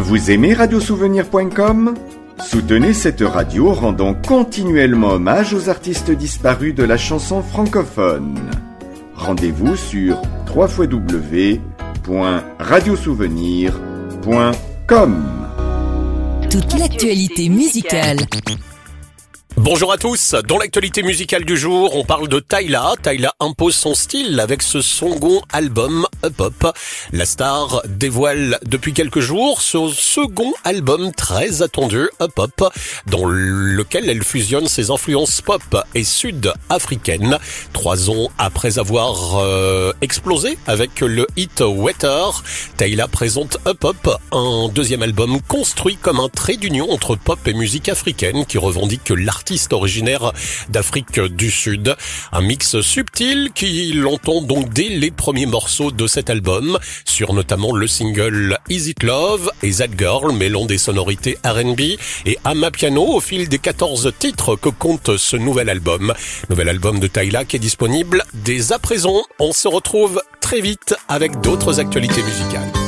Vous aimez radiosouvenir.com ? Soutenez cette radio rendant continuellement hommage aux artistes disparus de la chanson francophone. Rendez-vous sur www.radiosouvenir.com. Toute l'actualité musicale. Bonjour à tous, dans l'actualité musicale du jour, on parle de Tyla. Tyla impose son style avec ce second album Up Up. La star dévoile depuis quelques jours ce second album très attendu Up Up, dans lequel elle fusionne ses influences pop et sud-africaines. 3 ans après avoir explosé avec le hit Wetter, Tyla présente Up Up, un deuxième album construit comme un trait d'union entre pop et musique africaine qui revendique l'artiste originaire d'Afrique du Sud. Un mix subtil qui l'entend donc dès les premiers morceaux de cet album, sur notamment le single Is It Love et That Girl, mêlant des sonorités R&B et Amapiano au fil des 14 titres que compte ce nouvel album. Nouvel album de Tyla qui est disponible dès à présent. On se retrouve très vite avec d'autres actualités musicales.